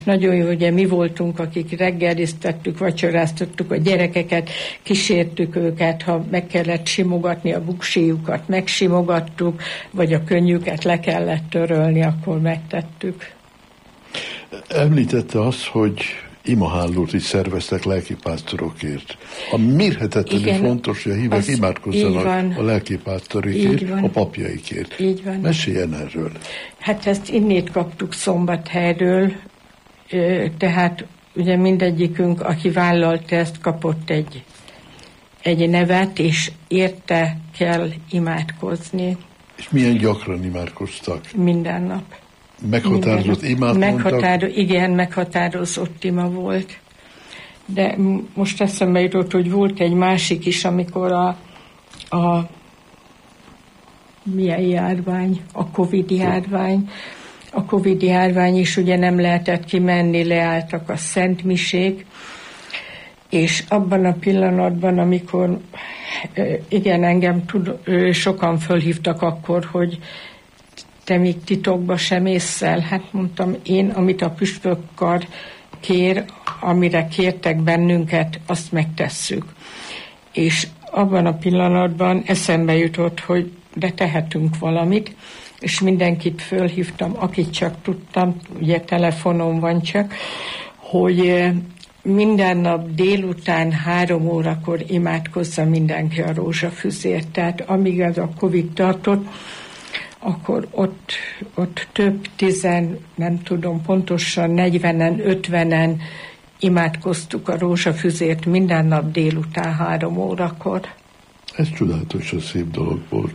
Nagyon jó, ugye mi voltunk, akik reggeliztettük, vacsoráztattuk a gyerekeket, kísértük őket, ha meg kellett simogatni a buksíjukat, megsimogattuk, vagy a könnyüket le kellett törölni, akkor megtettük. Említette azt, hogy imahálót is szerveztek lelkipásztorokért. A mérhetetlenül fontos, hogy a hívek imádkozzanak a lelkipásztorikért, a papjaikért. Így van. Meséljen erről. Hát ezt innét kaptuk Szombathelyről, tehát ugye mindegyikünk, aki vállalta ezt, kapott egy nevet, és érte kell imádkozni. És milyen gyakran imádkoztak? Minden nap. Meghatározott imát mondtak? Igen, meghatározott ima volt. De most eszembe jutott, hogy volt egy másik is, amikor a milyen járvány? A Covid járvány. A Covid járvány is ugye nem lehetett kimenni, leálltak a szentmisék, és abban a pillanatban, amikor igen, engem sokan fölhívtak akkor, hogy te még titokba sem ésszel. Hát mondtam, én, amit a püspökkar kér, amire kértek bennünket, azt megtesszük. És abban a pillanatban eszembe jutott, hogy de tehetünk valamit, és mindenkit fölhívtam, akit csak tudtam, ugye telefonon van csak, hogy minden nap délután 3 órakor imádkozza mindenki a rózsafüzért. Tehát amíg ez a Covid tartott, akkor ott több nem tudom pontosan, 40-en, 50-en imádkoztuk a rózsafüzért minden nap délután 3 órakor. Ez csodálatos, szép dolog volt.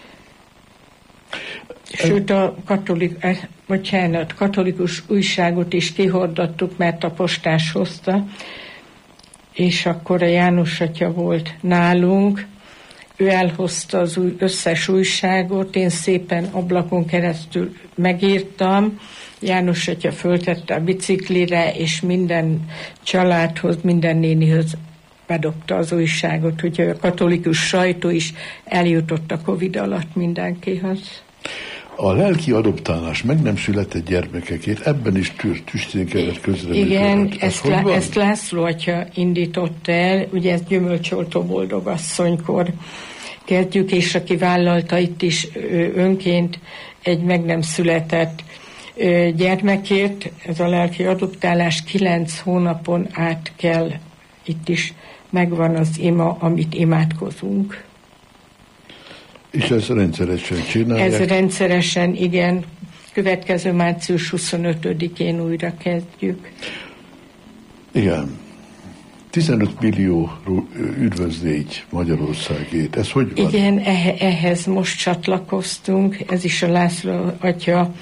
Sőt, a katolikus újságot is kihordottuk, mert a postás hozta, és akkor a János atya volt nálunk, ő elhozta az összes újságot, én szépen ablakon keresztül megírtam, János atya föltette a biciklire, és minden családhoz, minden nénihöz bedobta az újságot, úgyhogy a katolikus sajtó is eljutott a Covid alatt mindenkihez. A lelki adoptálás meg nem született gyermekekért, ebben is tüstén kellett közreműködni. Igen, ezt László atya indította el, ugye ezt Gyümölcsoltó boldogasszonykor kezdjük, és aki vállalta itt is önként egy meg nem született gyermekért, ez a lelki adoptálás 9 hónapon át kell, itt is megvan az ima, amit imádkozunk. És ez rendszeresen csinálják? Ez rendszeresen, igen. Következő március 25-én újra kezdjük. Igen. 15 millió üdvözlégy Magyarországét. Ez hogy van? Igen, ehhez most csatlakoztunk. Ez is a László atya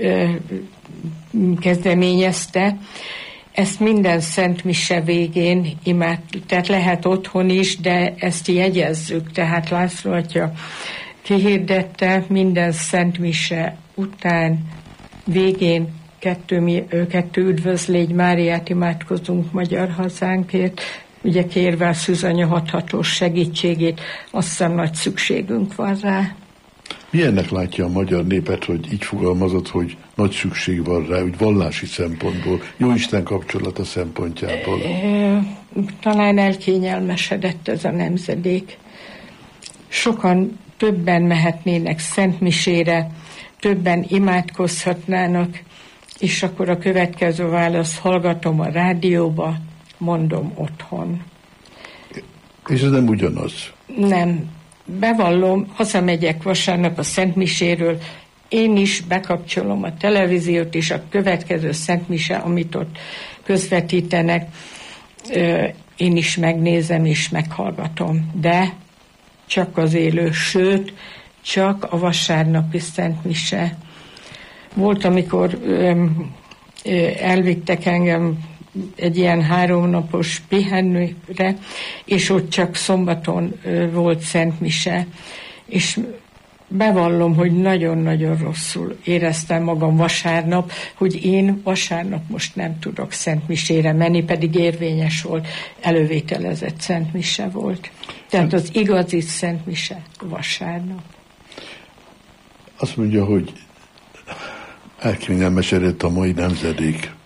kezdeményezte. Ezt minden szent mise végén tehát lehet otthon is, de ezt jegyezzük. Tehát László atya kihirdette, minden szent mise után végén 2 üdvözlégy Máriát imádkozunk magyar hazánkért, ugye kérve a szűzanya hathatós segítségét, azt hiszem nagy szükségünk van rá. Milyennek látja a magyar népet, hogy így fogalmazott, hogy nagy szükség van rá, úgy vallási szempontból, Jóisten kapcsolata szempontjából? Talán elkényelmesedett ez a nemzedék. Sokan többen mehetnének szentmisére, többen imádkozhatnának, és akkor a következő válasz, hallgatom a rádióba, mondom otthon. És ez nem ugyanaz? Nem. Bevallom, hazamegyek vasárnap a szentmiséről, én is bekapcsolom a televíziót, és a következő szentmise, amit ott közvetítenek, én is megnézem és meghallgatom. De csak az élő, sőt, csak a vasárnapi szentmise. Volt, amikor elvittek engem egy ilyen 3 napos pihenőre, és ott csak szombaton volt szentmise, és bevallom, hogy nagyon-nagyon rosszul éreztem magam vasárnap, hogy én vasárnap most nem tudok szentmisére menni, pedig érvényes volt, elővételezett szentmise volt. Tehát az igazi szentmise vasárnap. Azt mondja, hogy elkényelmesedett a mai nemzedék.